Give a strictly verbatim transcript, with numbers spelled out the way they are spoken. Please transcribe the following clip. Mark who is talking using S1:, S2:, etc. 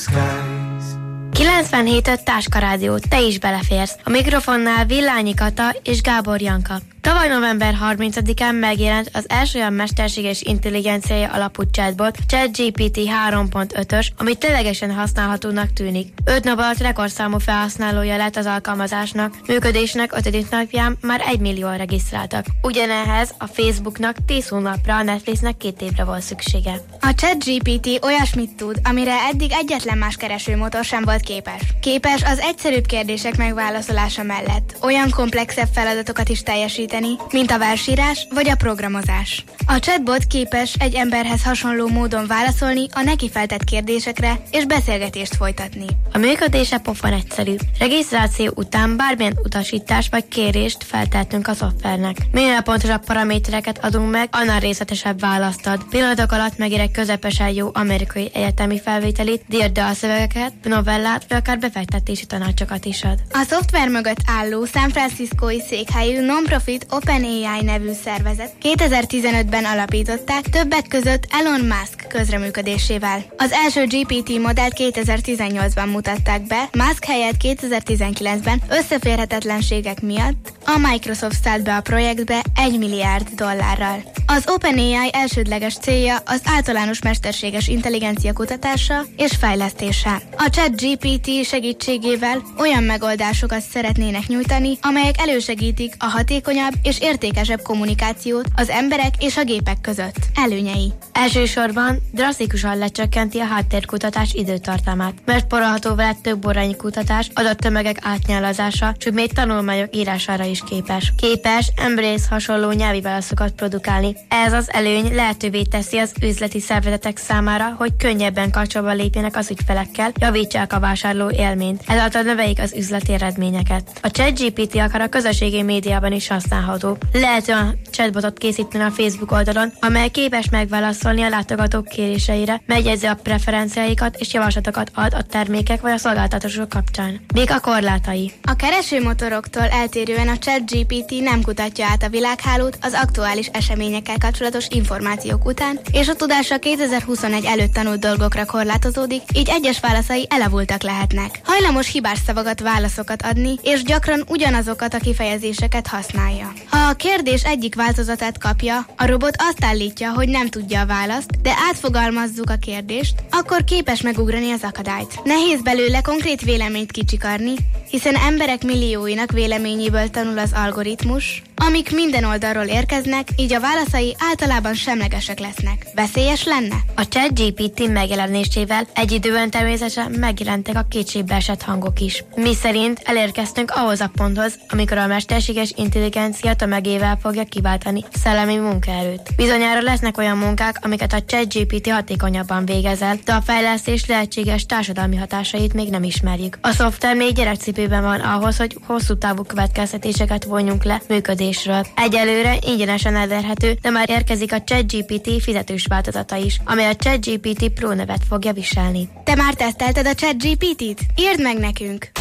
S1: skies.
S2: kilencvenhét öt Táska Rádió, te is beleférsz. A mikrofonnál Villányi Kata és Gábor Janka. Tavaly november harmincadikán megjelent az első olyan mesterséges intelligenciája alapú chatbot, ChatGPT három pont ötös, ami ténylegesen használhatónak tűnik. öt nap alatt rekordszámú felhasználója lett az alkalmazásnak, működésnek ötödik napján már egy millióan regisztráltak. Ugyanehhez a Facebooknak tíz hónapra, a Netflixnek két évre volt szüksége.
S3: A ChatGPT olyasmit tud, amire eddig egyetlen más keresőmotor sem volt képes. Képes az egyszerűbb kérdések megválaszolása mellett olyan komplexebb feladatokat is teljesíteni, mint a versírás vagy a programozás. A chatbot képes egy emberhez hasonló módon válaszolni a neki feltett kérdésekre és beszélgetést folytatni.
S2: A működése pofon egyszerű. Regisztráció után bármilyen utasítást vagy kérést feltehetünk a szoftvernek. Minél pontosabb paramétereket adunk meg, annál részletesebb választ ad. Pillanatok alatt megír egy közepesen jó amerikai egyetemi felvételit, dírt dalszövegeket, novellát, vagy akár befektetési tanácsokat is ad.
S3: A szoftver mögött álló San Franciscói székhelyű non-profit OpenAI nevű szervezet kétezer-tizenötben alapították, többek között Elon Musk közreműködésével. Az első gé pé té modellt kétezer-tizennyolcban mutatták be, Musk helyett kétezer-tizenkilencben összeférhetetlenségek miatt a Microsoft szállt be a projektbe egy milliárd dollárral. Az OpenAI elsődleges célja az általános mesterséges intelligencia kutatása és fejlesztése. A ChatGPT segítségével olyan megoldásokat szeretnének nyújtani, amelyek elősegítik a hatékonyabb és értékesebb kommunikációt az emberek és a gépek között. Előnyei.
S2: Elsősorban drasztikusan lecsökkenti a háttérkutatás időtartamát, mert porolható vele több órányi kutatás, adattömegek átnyálazása, sőt még tanulmányok írására is képes. Képes emberéhez hasonló nyelvi válaszokat produkálni. Ez az előny lehetővé teszi az üzleti szervezetek számára, hogy könnyebben kapcsolatba lépjenek az ügyfelekkel, javítsák a vásárló élményt, ezáltal növeljék az üzleti eredményeket. A ChatGPT akár a közösségi médiában is használható. Lehet olyan chatbotot készíteni a Facebook oldalon, amely képes megválaszolni a látogatók kéréseire, megjegyzi a preferenciáikat és javaslatokat ad a termékek vagy a szolgáltatások kapcsán. Még a korlátai.
S3: A keresőmotoroktól eltérően a ChatGPT nem kutatja át a világhálót az aktuális eseményekkel kapcsolatos információk után, és a tudása kétezer-huszonegy előtt tanult dolgokra korlátozódik, így egyes válaszai elavultak lehetnek. Hajlamos hibás szavakat, válaszokat adni, és gyakran ugyanazokat a kifejezéseket használja. Ha a kérdés egyik változatát kapja, a robot azt állítja, hogy nem tudja a választ, de átfogalmazzuk a kérdést, akkor képes megugrani az akadályt. Nehéz belőle konkrét véleményt kicsikarni, hiszen emberek millióinak véleményéből tanul az algoritmus, amik minden oldalról érkeznek, így a válaszai általában semlegesek lesznek. Veszélyes lenne?
S2: A ChatGPT megjelenésével egy időben természetesen megjelentek a kétségbe esett hangok is. Mi szerint elérkeztünk ahhoz a ponthoz, amikor a mesterséges intelligencia tömegével fogja kiváltani szellemi munkaerőt. Bizonyára lesznek olyan munkák, amiket a ChatGPT hatékonyabban végez el, de a fejlesztés lehetséges társadalmi hatásait még nem ismerjük. A szoftver még gyerekcipőben van ahhoz, hogy hosszú távú következtetéseket vonjunk le működésről. Egyelőre ingyenesen elérhető, de már érkezik a ChatGPT fizetős változata is, amely a ChatGPT Pro nevet fogja viselni.
S3: Te már tesztelted a ChatGPT-t? Írd meg nekünk!